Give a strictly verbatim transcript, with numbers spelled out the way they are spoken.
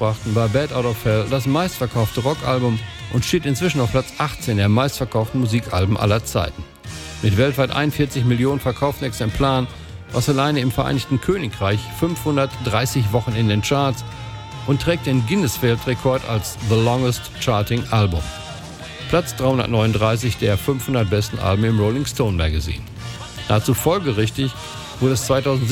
brachten, war Bat Out of Hell das meistverkaufte Rockalbum und steht inzwischen auf Platz achtzehn der meistverkauften Musikalben aller Zeiten. Mit weltweit einundvierzig Millionen verkauften Exemplaren, was alleine im Vereinigten Königreich fünfhundertdreißig Wochen in den Charts und trägt den Guinness-Weltrekord als The Longest Charting Album. Platz dreihundertneununddreißig der fünfhundert besten Alben im Rolling Stone Magazine. Nahezu folgerichtig wurde es zweitausendsiebzehn